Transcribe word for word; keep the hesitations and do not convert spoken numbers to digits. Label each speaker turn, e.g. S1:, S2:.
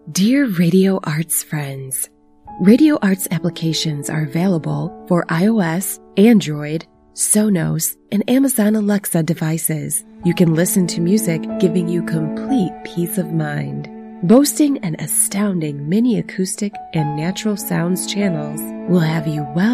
S1: Dear Radio Arts friends, Radio Arts applications are available for iOS, Android, Sonos, and Amazon Alexa devices. You can listen to music, giving you complete peace of mind. Boasting an astounding mini acoustic and natural sounds channels will have you well